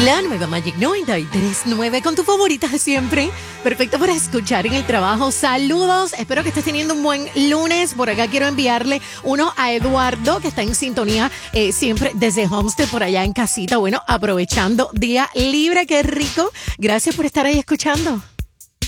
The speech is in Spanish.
La nueva Magic 93.9 con tu favorita siempre. Perfecto para escuchar en el trabajo. Saludos, espero que estés teniendo un buen lunes. Por acá quiero enviarle uno a Eduardo, que está en sintonía siempre desde Homestead, por allá en casita. Bueno, aprovechando día libre, qué rico. Gracias por estar ahí escuchando.